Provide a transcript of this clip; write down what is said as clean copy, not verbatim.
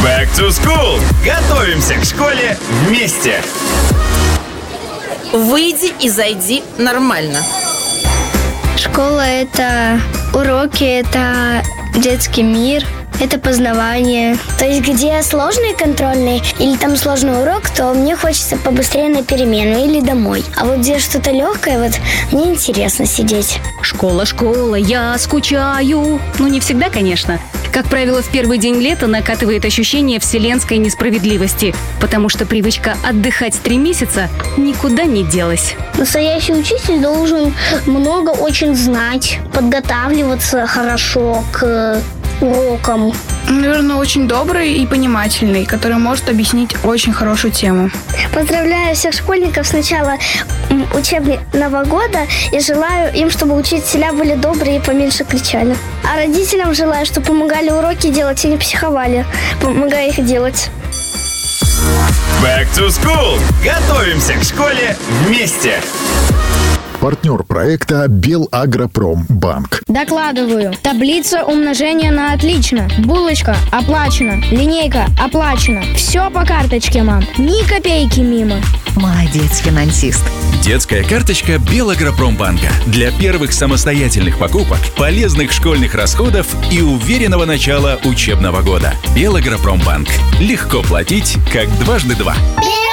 Back to school! Готовимся к школе вместе! Выйди и зайди нормально. Школа – это уроки, это детский мир, это познавание. То есть, где сложные контрольные или там сложный урок, то мне хочется побыстрее на перемену или домой. А вот где что-то легкое, вот мне интересно сидеть. Школа, я скучаю. Ну, не всегда, конечно. Как правило, в первый день лета накатывает ощущение вселенской несправедливости, потому что привычка отдыхать 3 месяца никуда не делась. Настоящий учитель должен много очень знать, подготавливаться хорошо к урокам. Наверное, очень добрый и понимательный, который может объяснить очень хорошую тему. Поздравляю всех школьников с начала учебного года и желаю им, чтобы учителя были добрые и поменьше кричали. А родителям желаю, чтобы помогали уроки делать и не психовали, помогая их делать. Back to school! Готовимся к школе вместе! Партнер проекта Белагропромбанк. Докладываю. Таблица умножения на отлично. Булочка оплачена. Линейка оплачена. Все по карточке, мам. Ни копейки мимо. Молодец, финансист. Детская карточка Белагропромбанка. Для первых самостоятельных покупок, полезных школьных расходов и уверенного начала учебного года. Белагропромбанк. Легко платить, как 2 × 2.